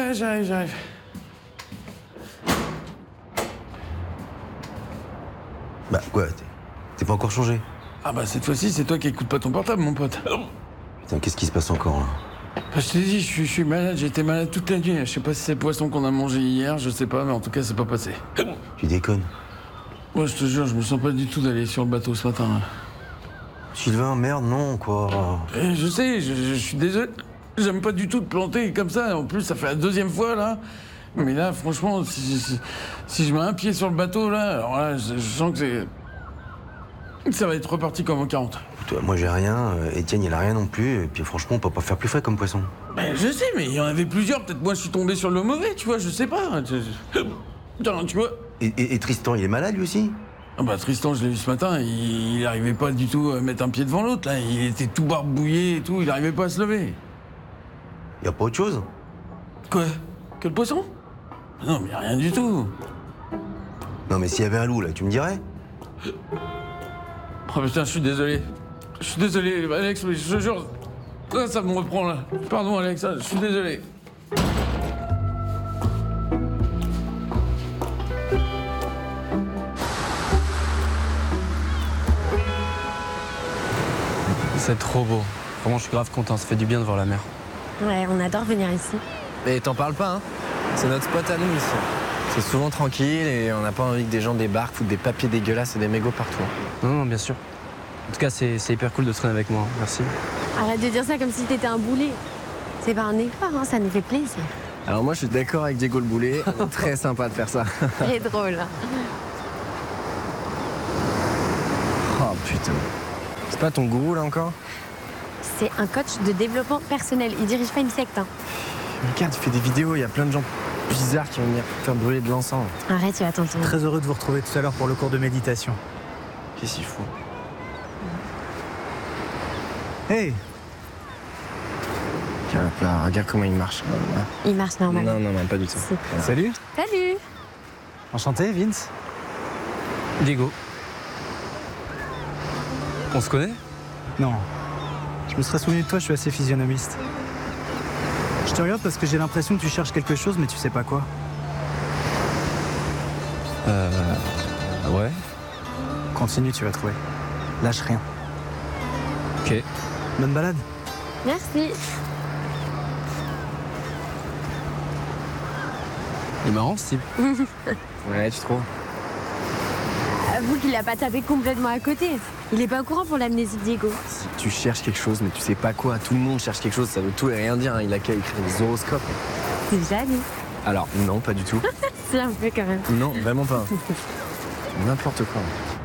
Ouais, j'arrive. Bah quoi, t'es pas encore changé? Ah bah cette fois-ci, c'est toi qui écoutes pas ton portable, mon pote. Putain, qu'est-ce qui se passe encore là? Bah, je t'ai dit, je suis malade, j'ai été malade toute la nuit. Je sais pas si c'est le poisson qu'on a mangé hier, je sais pas, mais en tout cas, c'est pas passé. Tu déconnes. Moi, je te jure, je me sens pas du tout d'aller sur le bateau ce matin. Là. Sylvain, merde, non, quoi. Je sais, je suis désolé. J'aime pas du tout te planter comme ça. En plus, ça fait la deuxième fois, là. Mais là, franchement, si je mets un pied sur le bateau, là, alors là, je sens que ça va être reparti comme en 40. Toi, moi j'ai rien, Étienne il a rien non plus, et puis franchement on peut pas faire plus frais comme poisson. Ben, je sais, mais il y en avait plusieurs. Peut-être moi, je suis tombé sur le mauvais, tu vois, je sais pas. Tiens, tu vois. Et Tristan, il est malade lui aussi? Ah bah Tristan, je l'ai vu ce matin, il arrivait pas du tout à mettre un pied devant l'autre, là. Il était tout barbouillé et tout, il arrivait pas à se lever. Y a pas autre chose? Quoi? Que le poisson? Non, mais y a rien du tout. Non mais s'il y avait un loup là, tu me dirais? Oh putain, je suis désolé. Je suis désolé, Alex, mais je te jure, ça me reprend là. Pardon, Alex, je suis désolé. C'est trop beau. Vraiment, je suis grave content. Ça fait du bien de voir la mer. Ouais, on adore venir ici. Mais t'en parles pas, hein. C'est notre spot à nous ici. C'est souvent tranquille et on n'a pas envie que des gens débarquent, foutent des papiers dégueulasses et des mégots partout. Non, bien sûr. En tout cas, c'est hyper cool de traîner avec moi. Merci. Arrête de dire ça comme si t'étais un boulet. C'est pas un effort, hein, ça nous fait plaisir. Alors moi, je suis d'accord avec Diego le Boulet. Très sympa de faire ça. C'est drôle. Oh putain. C'est pas ton gourou là encore? C'est un coach de développement personnel. Il dirige pas une secte. Hein. Regarde, il fait des vidéos, il y a plein de gens bizarres qui vont venir faire brûler de l'encens. Arrête, tu vas t'entendre. Très heureux de vous retrouver tout à l'heure pour le cours de méditation. Qu'est-ce qu'il fout? Hey! Tiens, là, regarde comment il marche. Il marche normal. Non, pas du tout. Si. Salut! Salut! Enchanté, Vince. Diego. On se connaît? Non. Je me serais souvenu de toi, je suis assez physionomiste. Je te regarde parce que j'ai l'impression que tu cherches quelque chose, mais tu sais pas quoi. Ouais. Continue, tu vas trouver. Lâche rien. Ok. Bonne balade. Merci. Il est marrant, ce type. Ouais, tu trouves? Avoue qu'il a pas tapé complètement à côté. Il est pas au courant pour l'amnésie de Diego. Si tu cherches quelque chose, mais tu sais pas quoi, tout le monde cherche quelque chose, ça veut tout et rien dire. Hein. Il a qu'à écrire des horoscopes. C'est jaloux. Alors, non, pas du tout. C'est un peu quand même. Non, vraiment pas. N'importe quoi.